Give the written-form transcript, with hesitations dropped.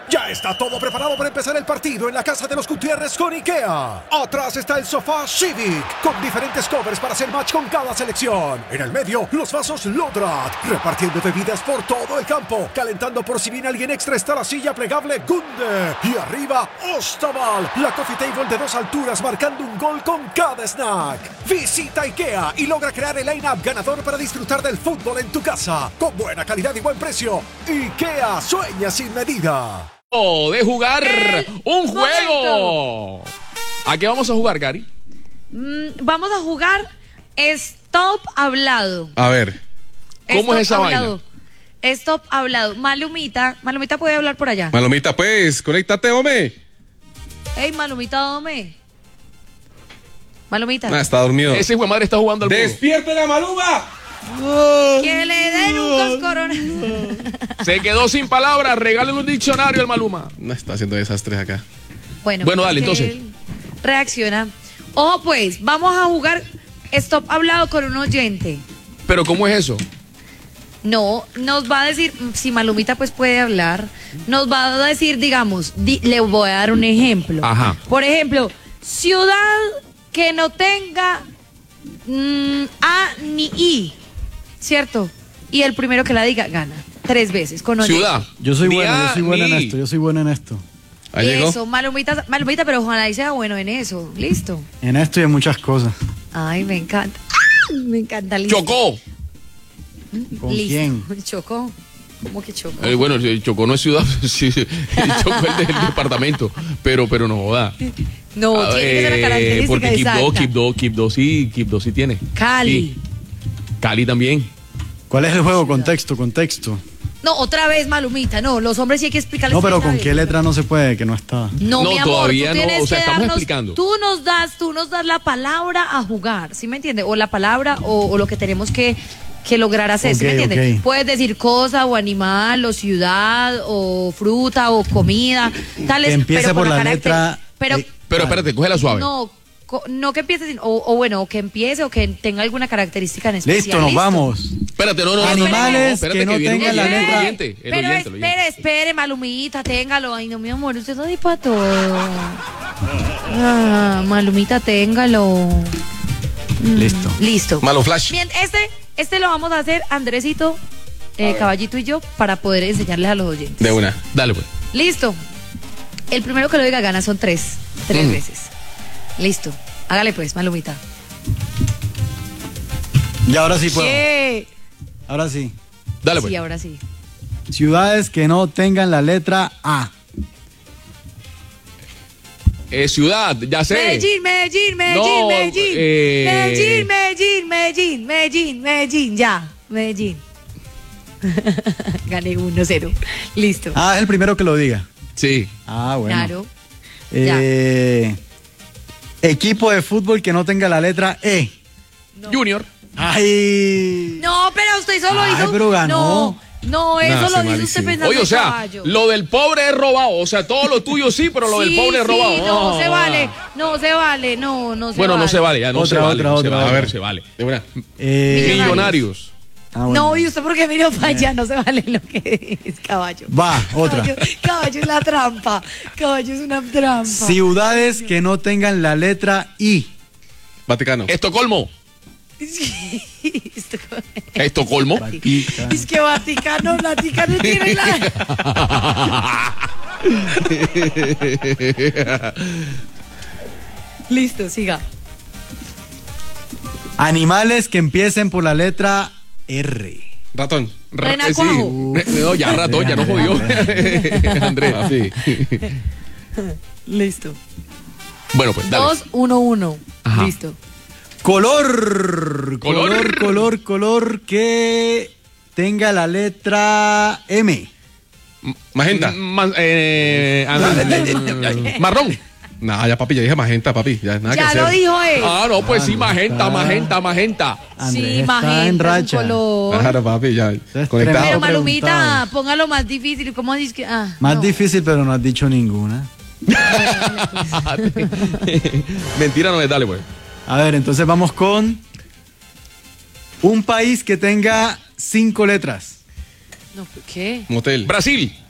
Ya está todo preparado para empezar el partido en la casa de los Gutiérrez con IKEA. Atrás está el sofá Civic, con diferentes covers para hacer match con cada selección. En el medio, los vasos Lodrat, repartiendo bebidas por todo el campo. Calentando por si viene alguien extra está la silla plegable Gunde. Y arriba, Ostaval, la coffee table de 2 alturas marcando un gol con cada snack. Visita IKEA y logra crear el line-up ganador para disfrutar del fútbol en tu casa. Con buena calidad y buen precio. IKEA, sueña sin medida. De jugar un juego. ¿A qué vamos a jugar, Gary? Vamos a jugar Stop Hablado. A ver, ¿cómo es esa vaina? Stop Hablado. Malumita puede hablar por allá. Malumita, pues, conéctate, hombre. Ey, Malumita, hombre. Malumita. Está dormido. Ese hijo de madre está jugando al juego. ¡Despiértela, Maluma! Que le den un coscorón. Se quedó sin palabras. Regálale un diccionario al Maluma. No, está haciendo desastres acá. Bueno, dale, entonces. Reacciona. Ojo, pues, vamos a jugar Stop Hablado con un oyente. ¿Pero cómo es eso? No, nos va a decir, si Malumita pues puede hablar, nos va a decir, digamos, le voy a dar un ejemplo. Ajá. Por ejemplo, ciudad que no tenga A ni I, ¿cierto? Y el primero que la diga gana 3 veces con oyente. Ciudad. Yo soy bueno en esto. Ahí eso, llegó. Malumita, pero ojalá y sea bueno en eso. Listo. En esto y en muchas cosas. Ay, me encanta. Me encanta. Listo. Chocó. ¿Con Listo. quién? Chocó. ¿Cómo que Chocó? Bueno, Chocó no es ciudad, sí, Chocó es del departamento, pero no joda. No, tiene que ser la característica porque exacta. Quibdó sí tiene. Cali. Sí. Cali también. ¿Cuál es el juego? Contexto. No, otra vez Malumita, no, los hombres sí hay que explicarles. No, pero qué ¿con saben. qué letra no se puede? Que no está. No, mi amor, todavía tú tienes no, o sea, que estamos darnos, explicando. tú nos das la palabra a jugar, ¿sí me entiendes? O la palabra o lo que tenemos que lograr hacer, ¿sí me entiendes? Ok. Puedes decir cosa o animal o ciudad o fruta o comida, tales. Que empiece pero por con la carácter- letra. Pero Pero espérate, cógela suave. no que empiece, o que empiece o que tenga alguna característica en especial. Listo, nos vamos. Espérate, no. Animales espérate, que no viene tengan un la oyente, letra. el oyente. Pero espere, Malumita, téngalo. Ay, no, mi amor, usted no dice para todo. Malumita, téngalo. Listo. Malo flash. Bien, este lo vamos a hacer Andresito, Caballito y yo para poder enseñarles a los oyentes. De una. Dale, pues. Listo. El primero que lo diga gana, son 3 veces. Listo. Hágale pues, Malumita. Y ahora sí puedo. ¿Qué? Ahora sí. Dale, pues. Sí, ahora sí. Ciudades que no tengan la letra A. Ciudad, ya sé. Medellín, No, Medellín, ya, Medellín. Gané 1-0. Listo. Es el primero que lo diga. Sí. Bueno. Claro. Equipo de fútbol que no tenga la letra E. No. Junior. ¡Ay! No, pero usted solo hizo. Pero ganó. No, eso Nah, lo ese hizo usted malísimo. pensando Oye, o en sea, caballo. lo del pobre es robado. O sea, todo lo tuyo sí, pero lo del pobre es robado. No se vale. No se vale. Bueno, no se vale, ya no se vale. Otra. A ver, se vale. De verdad. Millonarios. Bueno. No, y usted porque miró para allá, no se vale lo que es caballo. Va, otra. Caballo es la trampa. Caballo es una trampa. Ciudades que no tengan la letra I. Vaticano. Estocolmo. Estocolmo. Es que Vaticano tiene la. Listo, siga. Animales que empiecen por la letra R. Ratón. Renacuajo. Sí. No, ya ratón, ya no jodió. Andrés, sí. Listo. Bueno, pues dale. 2-1-1. Ajá. Listo. Color que tenga la letra M. Magenta. Marrón. No, ya papi, ya dije magenta, papi. Ya, nada Ya que hacer. lo dijo él. No, pues sí, no magenta. Andrés Sí, está magenta, en es un racha. color. Claro, papi, ya. es Conectado. Pero tremendo. Malumita, preguntado. póngalo más difícil. ¿Cómo dices que? Más no. difícil, pero no has dicho ninguna. Mentira no es, dale, pues. A ver, entonces vamos con un país que tenga 5 letras. No, ¿qué? Motel. Brasil.